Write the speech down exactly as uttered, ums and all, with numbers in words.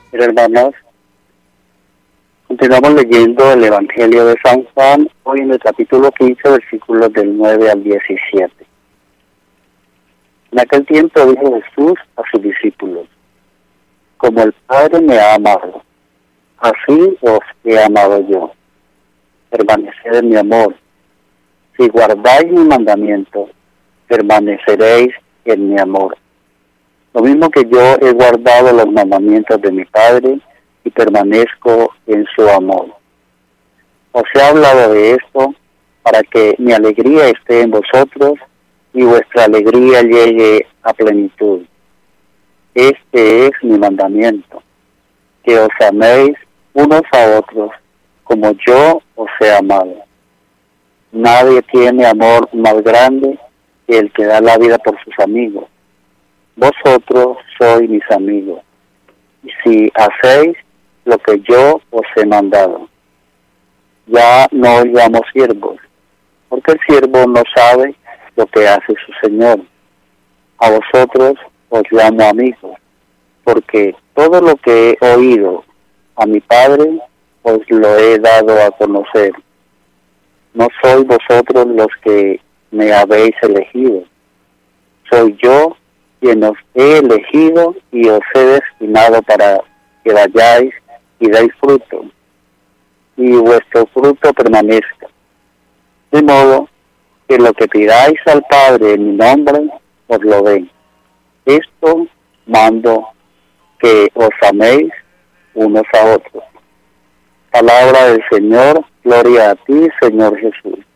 Pero hermanos, continuamos leyendo el Evangelio de San Juan, hoy en el capítulo quince, versículos del nueve al diecisiete. En aquel tiempo dijo Jesús a sus discípulos: como el Padre me ha amado, así os he amado yo. Permaneced en mi amor. Si guardáis mi mandamiento, permaneceréis en mi amor. Lo mismo que yo he guardado los mandamientos de mi Padre y permanezco en su amor. Os he hablado de esto para que mi alegría esté en vosotros y vuestra alegría llegue a plenitud. Este es mi mandamiento, que os améis unos a otros como yo os he amado. Nadie tiene amor más grande que el que da la vida por sus amigos. Vosotros sois mis amigos, y si hacéis lo que yo os he mandado. Ya no os llamo siervos, porque el siervo no sabe lo que hace su Señor. A vosotros os llamo amigos, porque todo lo que he oído a mi Padre os lo he dado a conocer. No sois vosotros los que me habéis elegido, soy yo quien os he elegido y os he destinado para que vayáis y deis fruto, y vuestro fruto permanezca. De modo que lo que pidáis al Padre en mi nombre, os lo den. Esto mando, que os améis unos a otros. Palabra del Señor, gloria a ti, Señor Jesús.